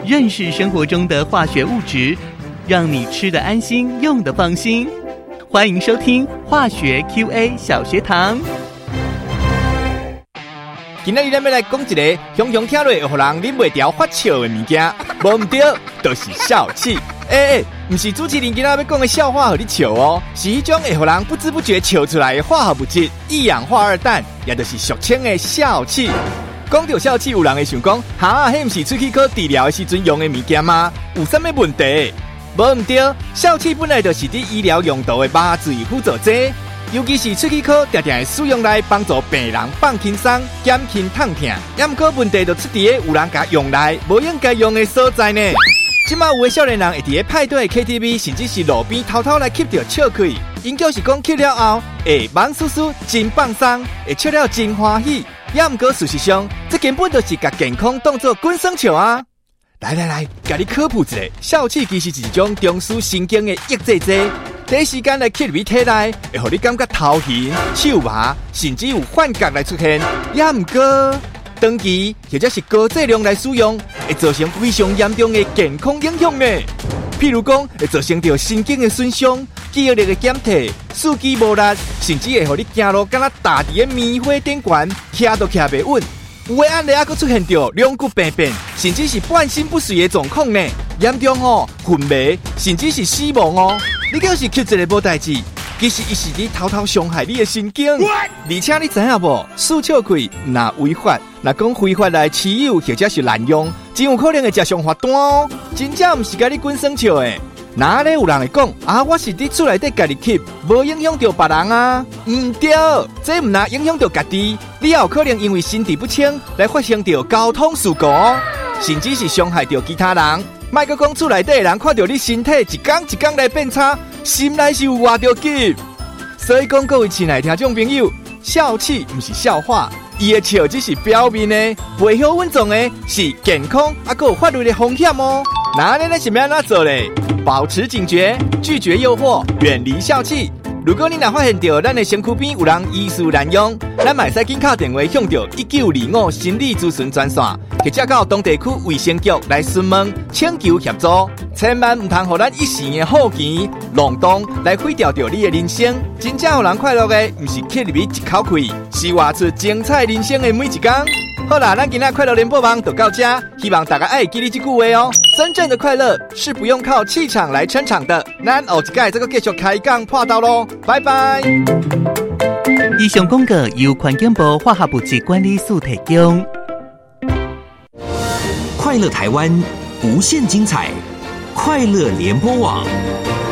认识生活中的化学物质，让你吃得安心，用得放心。欢迎收听化学 QA 小学堂。 今仔日咱要来讲一个雄雄听落会让人忍袂住发笑的物件，无毋对，就是笑气。不是主持人今仔要讲的笑话和你笑哦，是迄种会让人不知不觉笑出来的化学物质一氧化二氮，也就是俗称的笑气。讲到笑气，有人会想讲，迄毋是出去考治疗的时阵用的物件吗？有啥物问题？无毋对，笑气本来就是伫医疗用途的麻醉辅助剂，尤其是出去考常常会使用来帮助病人放轻松、减轻痛痛。也毋过问题就出伫有人甲用来无应该用的所在呢。即马有的少年人会伫咧派对 KTV， 甚至是路边偷偷来吸着笑气，因就是讲吸了后会忙叔叔真放松，会笑了真欢喜。也毋过事实上，这根本就是把健康当作滚耍笑啊！来，甲你科普一下，笑气其实是一种中枢神经的抑制剂，第一时间来吸入体内，会互你感觉头晕、手麻，甚至有幻觉来出现。也毋过，长期或者是高剂量来使用，会造成非常严重的健康影响呢。譬如讲，会造成到神经的损伤、记忆力的减退、四肢无力，甚至会互你走路敢若踏伫个棉花顶悬，徛都徛袂稳。有的案例还佫出现到两骨病变，甚至是半身不遂的状况呢。严重昏迷，甚至是死亡哦。你要是吸一个无代志，其实伊是伫偷偷伤害你的神经。而且你知影无？输笑气若违法，若讲非法来持有或者是滥用，真有可能会吃上罚单哦。真正毋是甲你滚耍笑的。哪咧有人会讲我是伫厝内底家己吸，无影响到别人啊？毋对，这毋若影响到家己，你也有可能因为身体不清来发生到交通事故哦，甚至是伤害到其他人。莫阁讲厝内底的人看到你身体一天一天来变差，心内是有活着急。所以讲各位亲爱听众朋友，笑气毋是笑话，伊的笑只是表面的，背后蕴藏的是健康还有法律的风险哦。那咱是要安怎做咧？保持警觉，拒绝诱惑，远离笑气。如果你若发现到咱的身躯边有人疑似滥用，咱嘛使紧打电话向到1925心理咨询专线，或者到当地区卫生局来询问，请求协助。千万唔通互咱一时的好奇、浪动来毁掉掉你的人生。真正互人快乐的，唔是吸入去一口气，是活出精彩人生的每一天。好啦，咱今天快乐联播网就到这，希望大家爱记你这句话哦。真正的快乐是不用靠气场来撑场的。咱后一届这个继续开讲破道咯，拜拜。 以上广告由环境部化学物质管理署提供。 快乐台湾，无限精彩，快乐联播网。